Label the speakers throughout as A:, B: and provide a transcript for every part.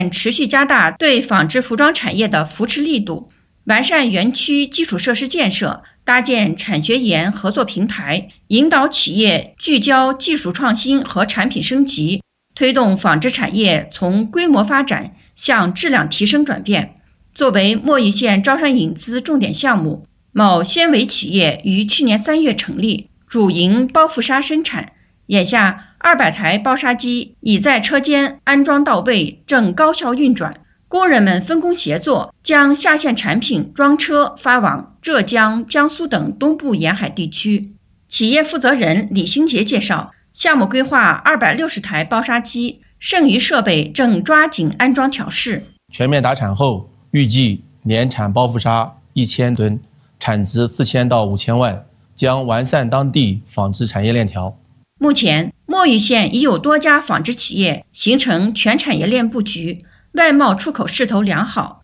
A: 持续加大对纺织服装产业的扶持力度，完善园区基础设施建设，搭建产学研合作平台，引导企业聚焦技术创新和产品升级，推动纺织产业从规模发展向质量提升转变。作为墨玉县招商引资重点项目，某纤维企业于去年3月成立，主营包覆纱生产。眼下200台包纱机已在车间安装到位，正高效运转。工人们分工协作，将下线产品装车发往浙江、江苏等东部沿海地区。企业负责人李兴杰介绍，项目规划260台包纱机，剩余设备正抓紧安装调试。
B: 全面达产后，预计年产包覆纱1000吨，产值4000到5000万，将完善当地纺织产业链条。
A: 目前，墨玉县已有多家纺织企业形成全产业链布局，外贸出口势头良好。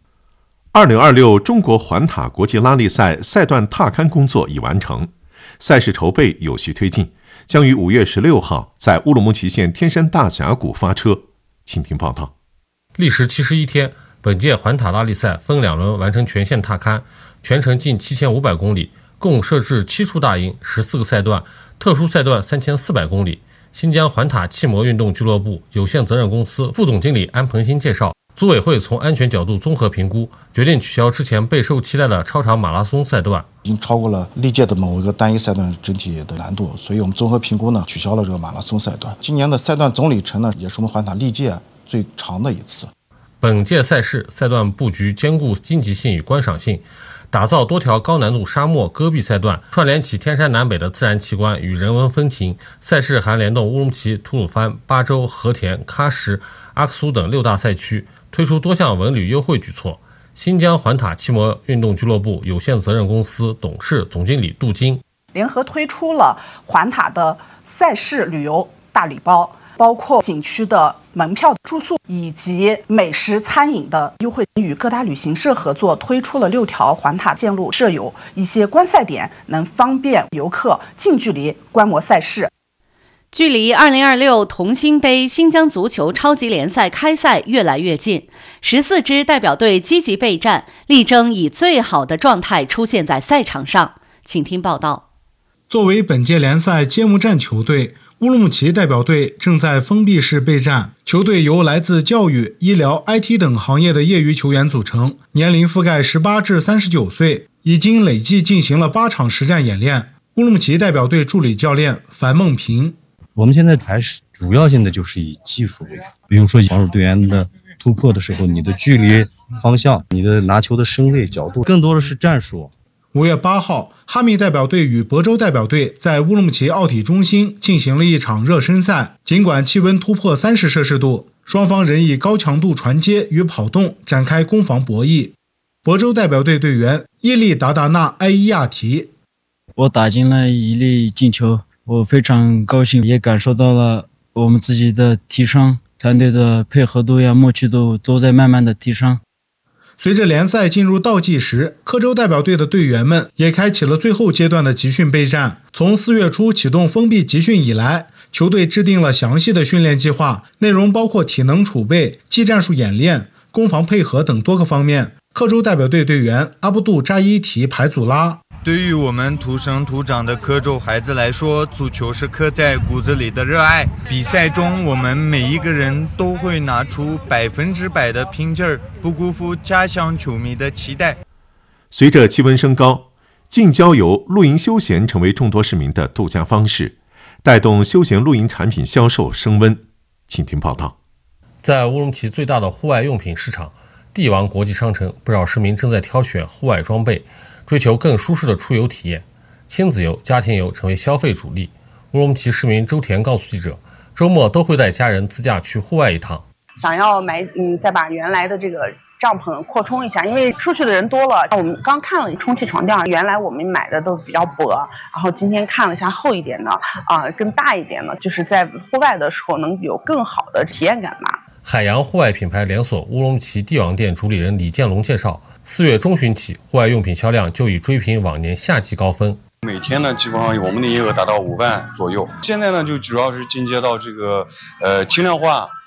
C: 2026中国环塔国际拉力赛赛段踏勘工作已完成，赛事筹备有序推进，将于5月16号在乌鲁木齐县天山大峡谷发车。请听报道。
D: 历时71天，本届环塔拉力赛分2轮完成全线踏勘，全程近7500公里，共设置7处大营，14个赛段，特殊赛段3400公里。新疆环塔汽摩运动俱乐部有限责任公司副总经理安鹏鑫介绍，组委会从安全角度综合评估，决定取消之前备受期待的超长马拉松赛段，
E: 已经超过了历届的某一个单一赛段整体的难度，所以我们综合评估呢，取消了这个马拉松赛段。今年的赛段总里程呢，也是我们环塔历届最长的一次。
D: 本届赛事赛段布局兼顾经济性与观赏性，打造多条高难度沙漠戈壁赛段，串联起天山南北的自然奇观与人文风情。赛事还联动乌鲁木齐、吐鲁番、巴州、和田、喀什、阿克苏等6大赛区，推出多项文旅优惠举措。新疆环塔汽摩运动俱乐部有限责任公司董事总经理杜金
F: 联合推出了环塔的赛事旅游大礼包，包括景区的门票、住宿以及美食餐饮的优惠，与各大旅行社合作推出了6条环塔线路，设有一些观赛点，能方便游客近距离观摩赛事。
G: 距离2026同心杯新疆足球超级联赛开赛越来越近，14支代表队积极备战，力争以最好的状态出现在赛场上。请听报道。
H: 作为本届联赛揭幕战球队，乌鲁木齐代表队正在封闭式备战。球队由来自教育、医疗、IT 等行业的业余球员组成，年龄覆盖18至39岁，已经累计进行了8场实战演练。乌鲁木齐代表队助理教练樊梦平：
I: 我们现在还是主要性的就是以技术为主，比如说防守队员的突破的时候，你的距离、方向、你的拿球的身位、角度，更多的是战术。
H: 5月8号，哈密代表队与亳州代表队在乌鲁木齐奥体中心进行了一场热身赛。尽管气温突破30摄氏度，双方仍以高强度传接与跑动展开攻防博弈。亳州代表队队员伊利达达纳埃伊亚提：
J: 我打进了一粒进球，我非常高兴，也感受到了我们自己的提升，团队的配合度呀、默契度都在慢慢的提升。
H: 随着联赛进入倒计时，科州代表队的队员们也开启了最后阶段的集训备战。从4月初启动封闭集训以来，球队制定了详细的训练计划，内容包括体能储备、技战术演练、攻防配合等多个方面。科州代表队队员阿布杜扎伊提排祖拉：
K: 对于我们土生土长的科州孩子来说，足球是刻在骨子里的热爱。比赛中，我们每一个人都会拿出100%的拼劲儿，不辜负家乡球迷的期待。
C: 随着气温升高，近郊游、露营休闲成为众多市民的度假方式，带动休闲露营产品销售升温。请听报道。
D: 在乌鲁木齐最大的户外用品市场帝王国际商城，不少市民正在挑选户外装备，追求更舒适的出游体验。亲子游、家庭游成为消费主力。乌鲁木齐市民周田告诉记者，周末都会带家人自驾去户外一趟，
F: 想要再把原来的这个帐篷扩充一下，因为出去的人多了。我们刚看了充气床垫，原来我们买的都比较薄，然后今天看了一下厚一点的更大一点的，就是在户外的时候能有更好的体验感吧。
D: 海洋户外品牌连锁乌鲁木齐帝王店主理人李建龙介绍，4月中旬起，户外用品销量就已追平往年夏季高峰。
L: 每天呢，基本上我们的营业额达到5万左右。现在呢，就主要是进阶到这个轻量化、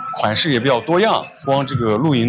L: 款式也比较多样，光这个露营